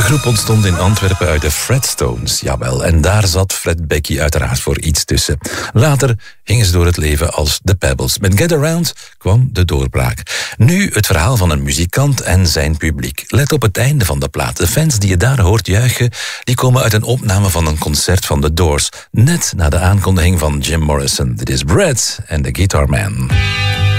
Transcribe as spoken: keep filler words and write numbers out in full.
groep ontstond in Antwerpen uit de Fredstones, jawel. En daar zat Fred Becky uiteraard voor iets tussen. Later gingen ze door het leven als The Pebbles. Met Get Around kwam de doorbraak. Nu het verhaal van een muzikant en zijn publiek. Let op het einde van de plaat. De fans die je daar hoort juichen, die komen uit een opname van een concert van The Doors. Net na de aankondiging van Jim Morrison. Dit is Brad and the Guitar Man.